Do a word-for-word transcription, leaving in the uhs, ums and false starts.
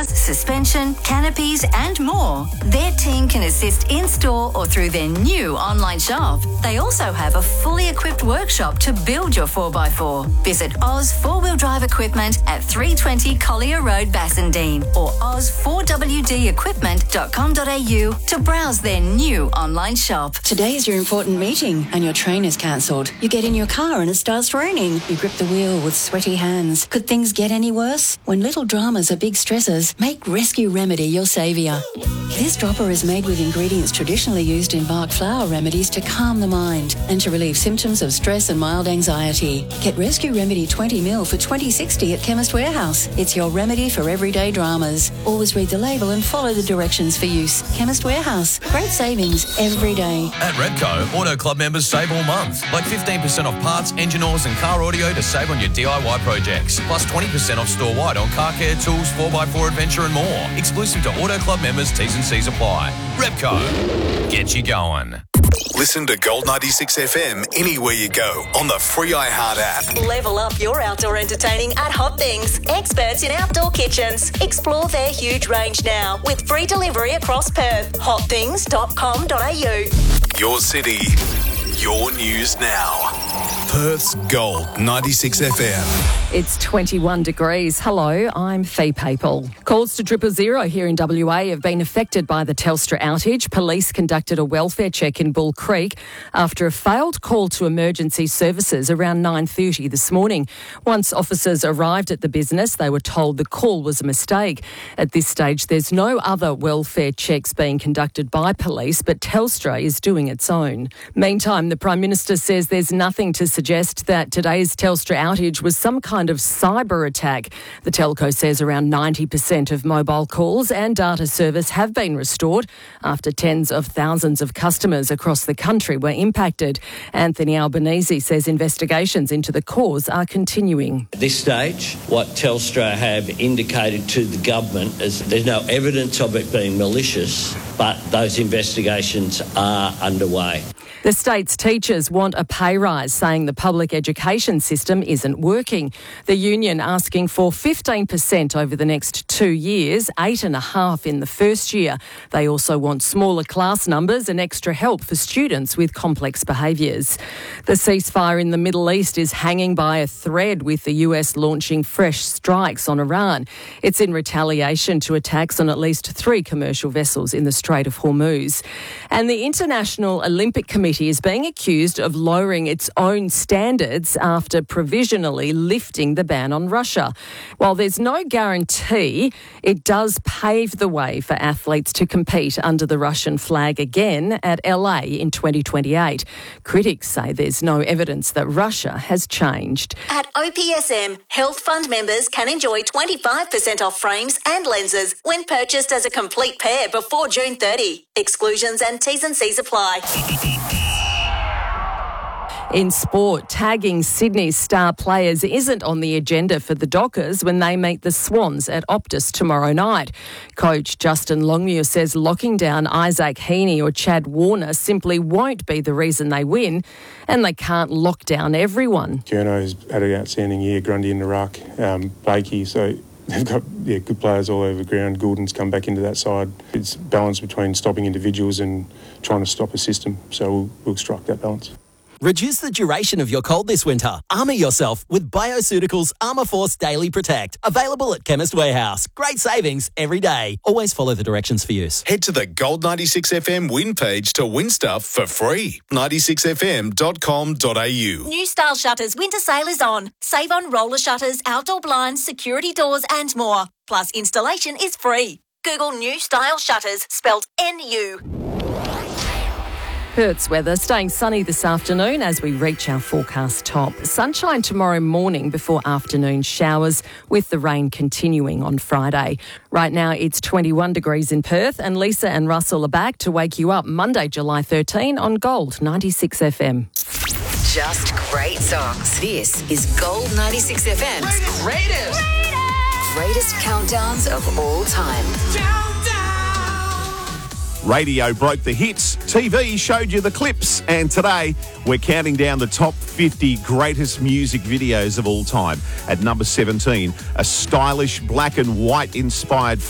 bars, suspension, canopies and more. Their team can assist in-store or through their new online shop. They also have a fully equipped workshop to build your four by four. Visit Oz four-wheel drive equipment at three twenty Collier Road, Bassendean or oz four w d equipment dot com dot a u to browse their new online shop. Today is your important meeting and your train is cancelled. You get in your car and it starts raining. You grip the wheel with sweaty hands. Could things get any worse? When little dramas are big stressors, make Rescue Remedy your saviour. This dropper is made with ingredients traditionally used in Bach flower remedies to calm the mind and to relieve symptoms of stress and mild anxiety. Get Rescue Remedy twenty mil for twenty sixty at Chemist Warehouse. It's your remedy for everyday dramas. Always read the label and follow the directions for use. Chemist Warehouse. Great savings every day. At Repco, Auto Club members save all month. Like fifteen percent off parts, engine oils and car audio to save on your D I Y projects. Plus twenty percent off store-wide on car care, tools, four by four adventure and more. Exclusive to Auto Club members, T's and C's apply. Repco. Get you going. Listen to Gold ninety-six F M anywhere you go on the free iHeart app. Level up your outdoor entertaining at Hot Things. Experts in outdoor kitchens. Explore their huge range now with free delivery across Perth. hot things dot com dot a u. Your city, your news now. Perth's Gold ninety-six F M. It's twenty-one degrees. Hello, I'm Fee Papal. Calls to triple zero here in W A have been affected by the Telstra outage. Police conducted a welfare check in Bull Creek after a failed call to emergency services around nine thirty this morning. Once officers arrived at the business, they were told the call was a mistake. At this stage, there's no other welfare checks being conducted by police, but Telstra is doing its own. Meantime, the Prime Minister says there's nothing to suggest that today's Telstra outage was some kind of cyber attack. The telco says around ninety percent of mobile calls and data service have been restored after tens of thousands of customers across the country were impacted. Anthony Albanese says investigations into the cause are continuing. At this stage, what Telstra have indicated to the government is there's no evidence of it being malicious, but those investigations are underway. The state's teachers want a pay rise, saying the public education system isn't working. The union asking for fifteen percent over the next two years, eight and a half in the first year. They also want smaller class numbers and extra help for students with complex behaviours. The ceasefire in the Middle East is hanging by a thread, with the U S launching fresh strikes on Iran. It's in retaliation to attacks on at least three commercial vessels in the Strait of Hormuz. And the International Olympic Committee is being accused of lowering its own standards after provisionally lifting the ban on Russia. While there's no guarantee, it does pave the way for athletes to compete under the Russian flag again at L A in twenty twenty-eight. Critics say there's no evidence that Russia has changed. At O P S M, Health Fund members can enjoy twenty-five percent off frames and lenses when purchased as a complete pair before June thirtieth. Exclusions and T's and C's apply. In sport, tagging Sydney's star players isn't on the agenda for the Dockers when they meet the Swans at Optus tomorrow night. Coach Justin Longmuir says locking down Isaac Heaney or Chad Warner simply won't be the reason they win, and they can't lock down everyone. Journo's had an outstanding year, Grundy in the ruck, um, Bakey, so they've got yeah, good players all over the ground. Goulden's come back into that side. It's balance between stopping individuals and trying to stop a system, so we'll, we'll strike that balance. Reduce the duration of your cold this winter. Armour yourself with Bioceuticals Armour Force Daily Protect. Available at Chemist Warehouse. Great savings every day. Always follow the directions for use. Head to the Gold ninety-six F M win page to win stuff for free. ninety-six f m dot com dot a u. New Style Shutters winter sale is on. Save on roller shutters, outdoor blinds, security doors and more. Plus installation is free. Google New Style Shutters, spelled N U. Perth's weather staying sunny this afternoon as we reach our forecast top. Sunshine tomorrow morning before afternoon showers, with the rain continuing on Friday. Right now it's twenty-one degrees in Perth, and Lisa and Russell are back to wake you up Monday, July thirteenth on Gold ninety-six F M. Just great songs. This is Gold ninety-six F M's Greatest! greatest, greatest countdowns of all time. Radio broke the hits, T V showed you the clips, and today we're counting down the top fifty greatest music videos of all time. At number seventeen, a stylish black and white inspired